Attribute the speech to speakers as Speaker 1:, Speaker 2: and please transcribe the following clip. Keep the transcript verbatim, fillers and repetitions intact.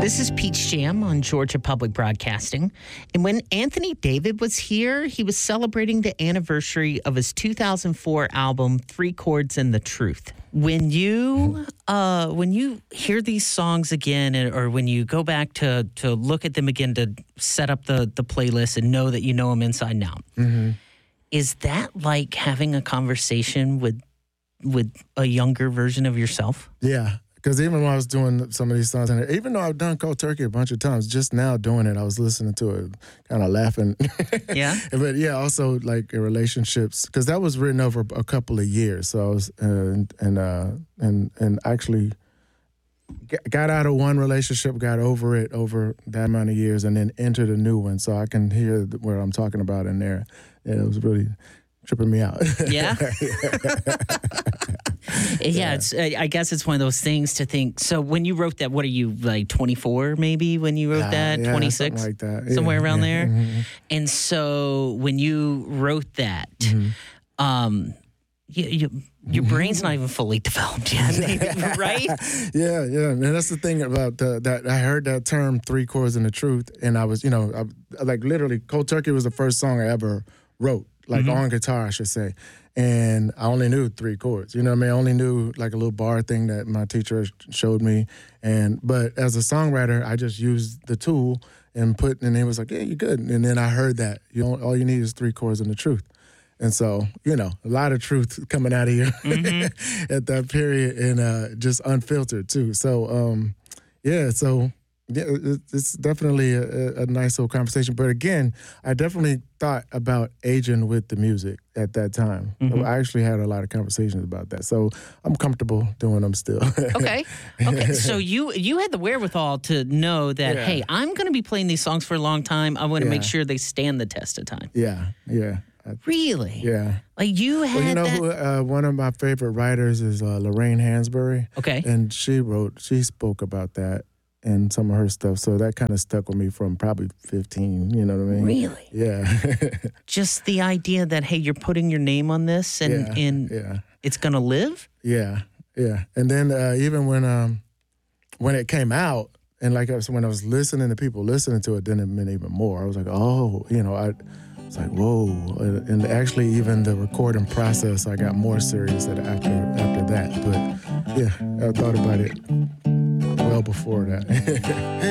Speaker 1: This is Peach Jam on Georgia Public Broadcasting. And when Anthony David was here, he was celebrating the anniversary of his two thousand four album, Three Chords and the Truth. When you uh, when you hear these songs again, or when you go back to to look at them again to set up the, the playlist and know that you know them inside and out, mm-hmm. is that like having a conversation with with a younger version of yourself?
Speaker 2: Yeah. Because even when I was doing some of these songs, and even though I've done Cold Turkey a bunch of times, just now doing it, I was listening to it, kind of laughing.
Speaker 1: Yeah.
Speaker 2: But yeah, also like in relationships, because that was written over a couple of years. So I was, uh, and and uh, and and actually got out of one relationship, got over it over that amount of years, and then entered a new one. So I can hear what I'm talking about in there. Yeah, it was really tripping me out.
Speaker 1: Yeah. Yeah, it's. I guess it's one of those things to think. So when you wrote that, what are you, like twenty-four maybe when you wrote
Speaker 2: yeah,
Speaker 1: that?
Speaker 2: yeah,
Speaker 1: twenty-six?
Speaker 2: Something like that.
Speaker 1: Somewhere
Speaker 2: yeah,
Speaker 1: around
Speaker 2: yeah.
Speaker 1: there?
Speaker 2: Mm-hmm.
Speaker 1: And so when you wrote that, mm-hmm. um, you, you, your brain's not even fully developed yet, right?
Speaker 2: Yeah, yeah. And that's the thing about the, that. I heard that term, Three Chords and the Truth, and I was, you know, I, like literally, Cold Turkey was the first song I ever wrote, like mm-hmm. on guitar, I should say. And I only knew three chords. You know what I mean? I only knew like a little bar thing that my teacher showed me. And but as a songwriter, I just used the tool and put, and he was like, yeah, you're good. And then I heard that, you know, all you need is three chords and the truth. And so, you know, a lot of truth coming out of you mm-hmm. at that period, and uh, just unfiltered too. So, um, yeah, so yeah, it's definitely a, a nice little conversation. But again, I definitely thought about aging with the music at that time. Mm-hmm. I actually had a lot of conversations about that. So I'm comfortable doing them still.
Speaker 1: Okay. Okay. So you you had the wherewithal to know that, yeah. hey, I'm going to be playing these songs for a long time. I want to yeah. make sure they stand the test of time.
Speaker 2: Yeah. Yeah.
Speaker 1: Really?
Speaker 2: Yeah.
Speaker 1: Like you had
Speaker 2: well, you know
Speaker 1: that...
Speaker 2: who, uh, one of my favorite writers is uh, Lorraine Hansberry.
Speaker 1: Okay.
Speaker 2: And she wrote, she spoke about that and some of her stuff. So that kind of stuck with me from probably fifteen, you know what I mean?
Speaker 1: Really?
Speaker 2: Yeah.
Speaker 1: Just the idea that, hey, you're putting your name on this and,
Speaker 2: yeah,
Speaker 1: and
Speaker 2: yeah.
Speaker 1: it's going to live?
Speaker 2: Yeah, yeah. And then uh, even when um, when it came out, and like when I was listening to people listening to it, then it meant even more. I was like, oh, you know, I was like, whoa. And actually even the recording process, I got more serious after, after that. But yeah, I thought about it well before that.